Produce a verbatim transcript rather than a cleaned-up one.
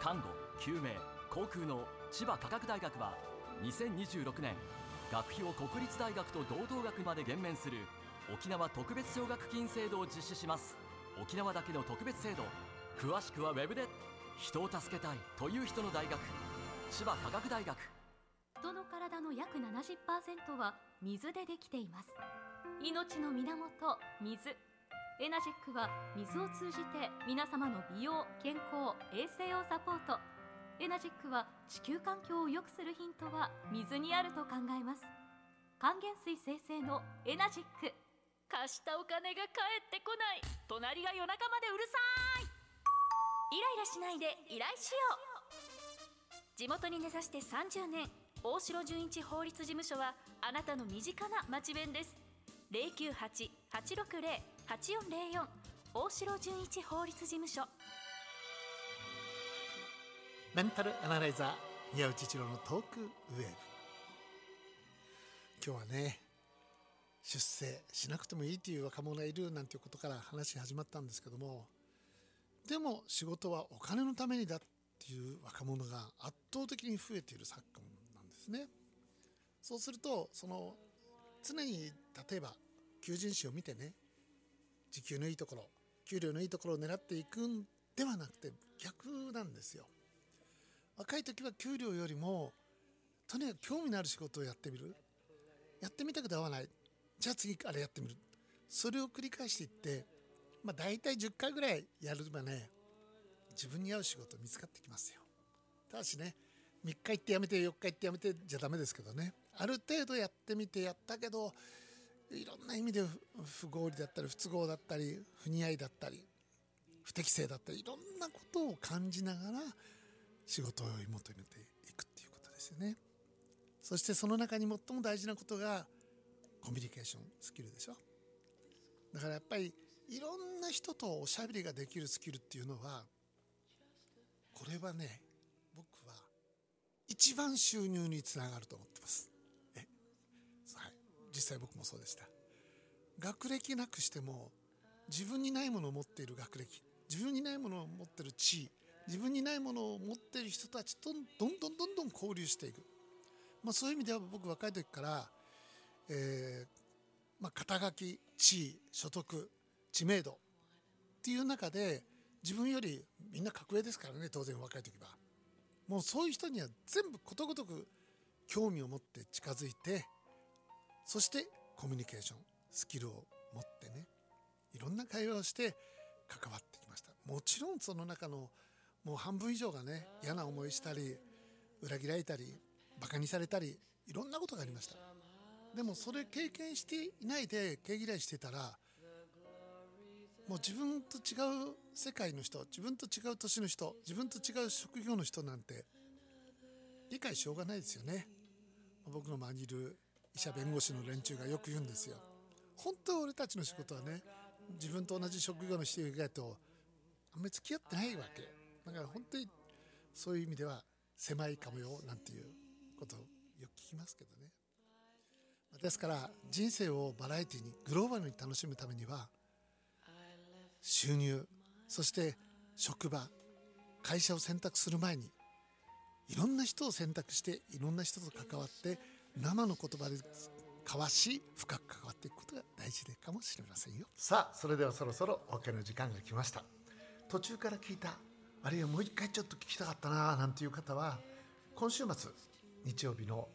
看護、救命、航空の千葉科学大学はにせんにじゅうろくねん学費を国立大学と同等額まで減免する沖縄特別奨学金制度を実施します。沖縄だけの特別制度、詳しくはウェブで。人を助けたいという人の大学、千葉科学大学。 人の体の約 ななじゅっパーセント は水でできています。命の源、水。エナジックは水を通じて皆様の美容、健康、衛生をサポート。エナジックは地球環境を良くするヒントは水にあると考えます。還元水生成のエナジック。 貸したお金が返ってこない、隣が夜中までうるさい。イライラしないで依頼しよう。地元に根ざしてさんじゅうねん、大城純一法律事務所はあなたの身近な町弁です。 ゼロきゅうはち はちろくゼロ はちよんゼロよん 大城純一法律事務所。 メンタルアナライザー宮内一郎のトークウェーブ。今日はね、出世しなくてもいいという若者がいるなんていうことから話始まったんですけども、でも仕事はお金のためにだっていう若者が圧倒的に増えている昨今なんですね。そうすると、その常に例えば求人誌を見てね、時給のいいところ、給料のいいところを狙っていくんではなくて逆なんですよ。若い時は給料よりもとにかく興味のある仕事をやってみる、やってみたくて合わない、じゃあ次あれやってみる、それを繰り返していって、まあ、大体じゅっかいぐらいやればね、自分に合う仕事見つかってきますよ。ただしね、みっか行ってやめてよっか行ってやめてじゃダメですけどね、ある程度やってみて、やったけどいろんな意味で不合理だったり不都合だったり不似合いだったり不適正だったり、いろんなことを感じながら仕事を追い求めていくっていうことですよね。そしてその中に最も大事なことがコミュニケーションスキルでしょ。だからやっぱりいろんな人とおしゃべりができるスキルっていうのは、これはね、僕は一番収入につながると思ってます。え、はい、実際僕もそうでした。学歴なくしても自分にないものを持っている学歴、自分にないものを持っている地位、自分にないものを持っている人たちとどんどんどんどん交流していく。まあ、そういう意味では僕若い時から、えーまあ、肩書き、地位、所得、知名度っていう中で、自分よりみんな格上ですからね、当然若い時は。もうそういう人には全部ことごとく興味を持って近づいて、そしてコミュニケーションスキルを持ってね、いろんな会話をして関わってきました。もちろんその中のもう半分以上がね、嫌な思いしたり裏切られたりバカにされたり、いろんなことがありました。でもそれ経験していないで毛嫌いしてたら、もう自分と違う世界の人、自分と違う年の人、自分と違う職業の人なんて理解しようがないですよね。僕の周りにいる医者弁護士の連中がよく言うんですよ。本当は俺たちの仕事はね、自分と同じ職業の人以外とあんまり付き合ってないわけだから、本当にそういう意味では狭いかもよなんていうことをよく聞きますけどね。ですから人生をバラエティにグローバルに楽しむためには、収入、そして職場、会社を選択する前にいろんな人を選択して、いろんな人と関わって生の言葉で交わし、深く関わっていくことが大事かもしれませんよ。さあ、それではそろそろお別れの時間が来ました。途中から聞いた、あるいはもう一回ちょっと聞きたかったななんていう方は、今週末日曜日の